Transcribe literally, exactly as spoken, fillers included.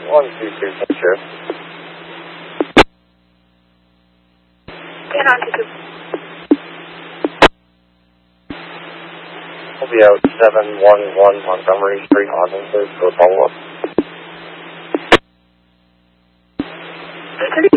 one two two, sure. ten on two two. We'll be out seven one one Montgomery Street, Ogdenford, for a follow-up. eight thirty.